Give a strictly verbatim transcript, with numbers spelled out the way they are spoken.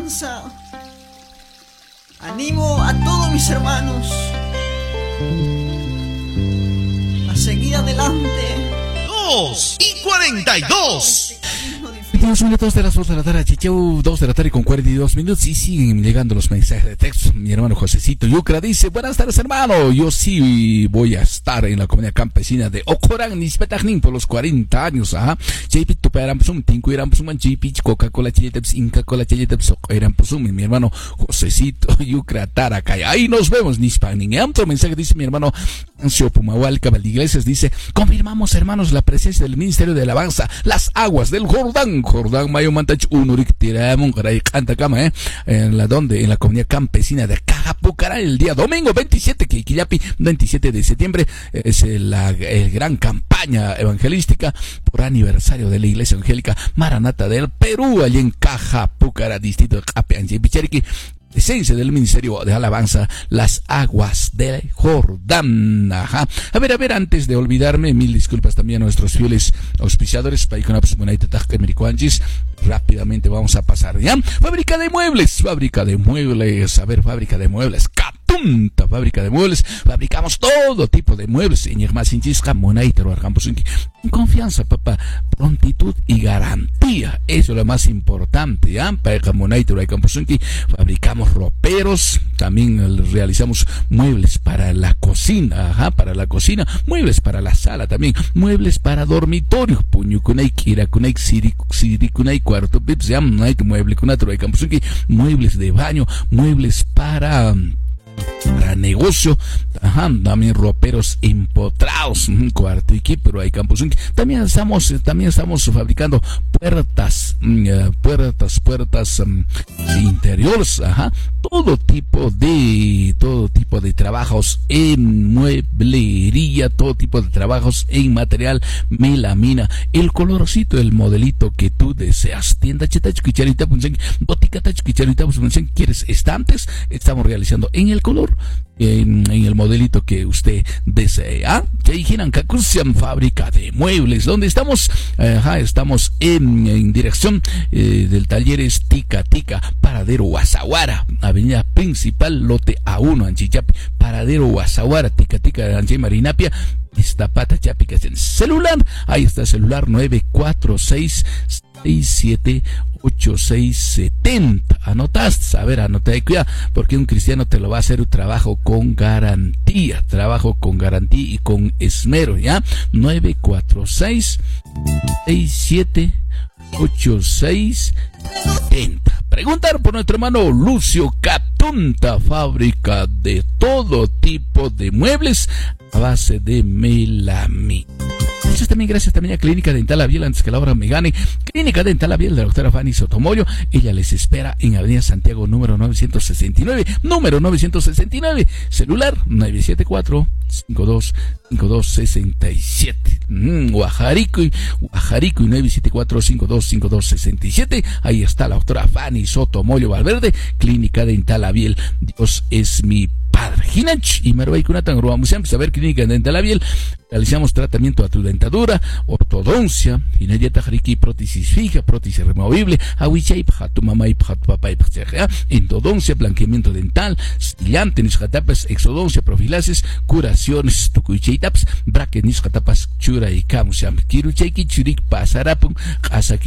alabanza. Animo a todos mis hermanos a seguir adelante. Dos y cuarenta y dos. veintidós minutos de las dos de la tarde, Chicheu, dos de la tarde con cuarenta y dos minutos, y siguen llegando los mensajes de texto. Mi hermano Josecito Yucra dice: buenas tardes, hermano, yo sí voy a estar en la comunidad campesina de Ocorán, Nispetagnin, por los cuarenta años, ajá. Chaypit Tuperampusum, Tinko Irampusum, Chaypich, Coca-Cola Chayteps, Inca Cola Chayteps, Irampusum, mi hermano Josecito Yucra Taracay. Ahí nos vemos, Nispagnin. Otro mensaje dice mi hermano Ancio Pumahual Cabal Iglesias, dice: confirmamos, hermanos, la presencia del Ministerio de Alabanza, las aguas del Jordán. Jordán Mayo Mantach Unurik Tiramon Garay Cantacama, eh, en la donde, en la comunidad campesina de Cajapucará, el día domingo veintisiete, que Quillapi, veintisiete de septiembre, es la el gran campaña evangelística por aniversario de la Iglesia Evangélica Maranata del Perú, allí en Cajapucará, distrito de Capianchi, Pichariqui. Esencia del Ministerio de Alabanza, las aguas del Jordán. Ajá. A ver, a ver, antes de olvidarme, mil disculpas también a nuestros fieles auspiciadores. Rápidamente vamos a pasar, ¿ya? Fábrica de muebles, fábrica de muebles, a ver, fábrica de muebles, Catunta, fábrica de muebles, fabricamos todo tipo de muebles, en confianza, papá, prontitud y garantía, eso es lo más importante, ¿ya? Fabricamos roperos, también realizamos muebles para la cocina, ajá, para la cocina, muebles para la sala también, muebles para dormitorio, puñucunay, kirakunay, sirikunay, cuarto pips, ya, mueble con otro, muebles de baño, muebles para para negocio, ajá, también roperos empotrados, cuarto y pero hay campos. También estamos, también estamos fabricando puertas, uh, puertas, puertas um, interiores, ajá, todo tipo de, todo tipo de trabajos en mueblería, todo tipo de trabajos en material melamina, el colorcito, el modelito que tú deseas. Tienda Cheta Chuquicharita, botica Chuquicharita, ¿quieres estantes? Estamos realizando en el color, en, en el modelito que usted desea. Fábrica de muebles, donde estamos, ajá, estamos en, en dirección eh, del talleres Tica Tica, Paradero Guasaguara, avenida principal, lote A uno, Anchichapi, Paradero Guasaguara, Tica Tica, Anchi Marinapia. Esta pata chapica en celular, ahí está el celular nueve cuatro seis seis siete ocho seis siete cero. Anotaste, a ver, anota de cuidado, porque un cristiano te lo va a hacer un trabajo con garantía, trabajo con garantía y con esmero, ¿ya? nueve cuatro seis seis siete ocho seis siete cero. Preguntar por nuestro hermano Lucio Catunta, fábrica de todo tipo de muebles a base de melamina. Gracias también, gracias también a Clínica Dental Aviel, antes que la hora me gane. Clínica Dental Aviel de la doctora Fanny Sotomoyo. Ella les espera en Avenida Santiago número novecientos sesenta y nueve, número novecientos sesenta y nueve, celular nueve siete cuatro cinco dos cinco dos seis siete. Mm, Guajarico y Guajarico y nueve siete cuatro cinco dos cinco dos seis siete. Ahí está la doctora Fanny Sotomoyo Valverde, Clínica Dental Aviel. Dios es mi padre. Hinach y Marvaikunatan Ruamusiam, saber Clínica Dental Aviel. Realizamos tratamiento a tu dentadura, ortodoncia, hinayeta jariki, prótesis fija, prótesis removible, awichai, tu mamá y tu papá y endodoncia, blanqueamiento dental, stillante, nisjatapas, exodoncia, profilasis, curaciones, tucuichaitaps, braque, nisjatapas, chura y camusiam, kiruchaiki, churik, pasarapum, asaki.